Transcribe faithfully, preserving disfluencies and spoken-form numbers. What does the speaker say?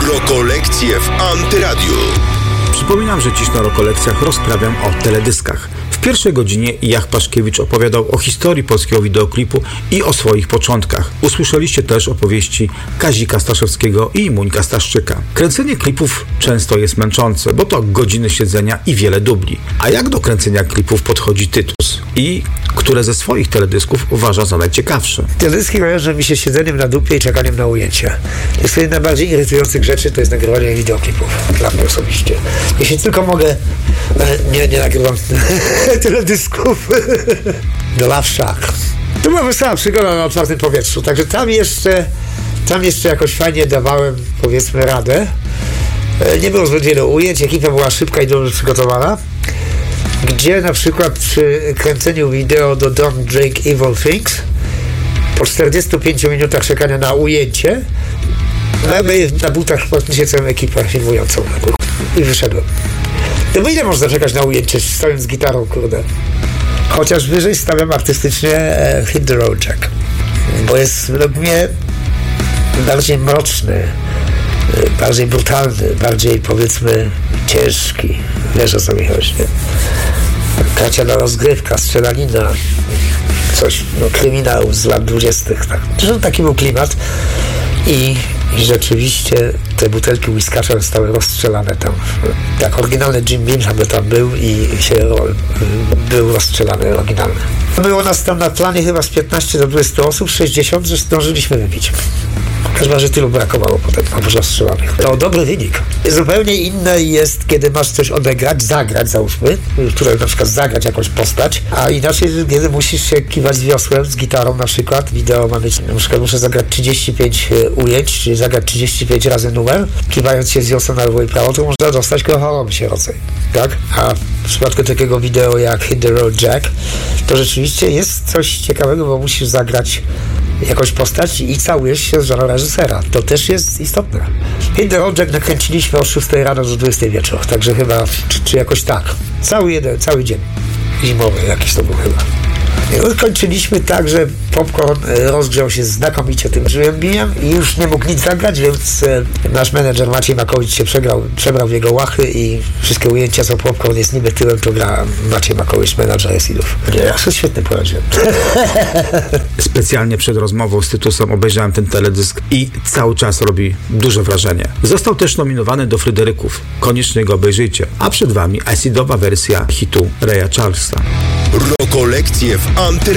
Rokolekcje w Antyradiu. Przypominam, że dziś na Rokolekcjach rozprawiam o teledyskach. W pierwszej godzinie Jach Paszkiewicz opowiadał o historii polskiego wideoklipu i o swoich początkach. Usłyszeliście też opowieści Kazika Staszewskiego i Muńka Staszczyka. Kręcenie klipów często jest męczące, bo to godziny siedzenia i wiele dubli. A jak do kręcenia klipów podchodzi Tytus? I które ze swoich teledysków uważa za najciekawsze? Teledyski kojarzą mi się z siedzeniem na dupie i czekaniem na ujęcia. Jest to jedna z najbardziej irytujących rzeczy, to jest nagrywanie wideoklipów. Dla mnie osobiście. Jeśli tylko mogę, nie, nie nagrywam teledysków. The Love Shack. To była wesoła przygoda na otwartym powietrzu, także tam jeszcze, tam jeszcze jakoś fajnie dawałem, powiedzmy, radę. Nie było zbyt wielu ujęć, ekipa była szybka i dobrze przygotowana. Gdzie na przykład przy kręceniu wideo do Don't Drink Evil Things po czterdziestu pięciu minutach czekania na ujęcie mamy na butach praktycznie całą ekipę filmującą i wyszedłem. No bo ile można czekać na ujęcie, stojąc z gitarą, kurde. Chociaż wyżej stawiam artystycznie e, Hit the Road Jack, bo jest według mnie bardziej mroczny, e, bardziej brutalny, bardziej, powiedzmy, ciężki. Wiesz, o co mi chodzi, nie? Kaciana rozgrywka, strzelanina, coś, no, kryminał z lat dwudziestych. Tak. To taki był klimat i, i rzeczywiście te butelki whiskacza zostały rozstrzelane tam. Tak, oryginalny Jim Beam sobie tam był i się był rozstrzelany oryginalny. Było nas tam na planie chyba z piętnaście do dwudziestu osób, sześćdziesiąt, że zdążyliśmy wypić. Chyba, że tylu brakowało potem, albo rozstrzelanych. To dobry wynik. Zupełnie inne jest, kiedy masz coś odegrać, zagrać, załóżmy, które na przykład zagrać jakąś postać, a inaczej, kiedy musisz się kiwać z wiosłem, z gitarą na przykład. Wideo ma mieć, na przykład muszę zagrać trzydzieści pięć ujęć, czyli zagrać trzydzieści pięć razy numer, kiwając się z wiosłem na lewo i prawo, to można dostać kochałam się rodzaj, tak? A w przypadku takiego wideo jak Hit the Road Jack, to rzeczywiście jest coś ciekawego, bo musisz zagrać jakąś postać i całujesz się z żoną reżysera. To też jest istotne. Hit the Road Jack nakręciliśmy o szóstej rano do dwudziestej wieczór, także chyba, czy, czy jakoś tak. Cały jeden, cały dzień. Zimowy jakiś to był chyba. Kończyliśmy tak, że Popcorn rozgrzał się znakomicie tym żywym bijem i już nie mógł nic zagrać, więc nasz menedżer Maciej Makowicz się przegrał, przebrał w jego łachy i wszystkie ujęcia, co Popcorn jest niby tyłem, to gra Maciej Makowicz, menedżer Esidów. Nie, ja sobie świetnie poradziłem. Specjalnie przed rozmową z Tytusem obejrzałem ten teledysk i cały czas robi duże wrażenie. Został też nominowany do Fryderyków. Koniecznie go obejrzyjcie. A przed wami Esidowa wersja hitu Raya Charlesa. Rokolekcje w Antyradiu.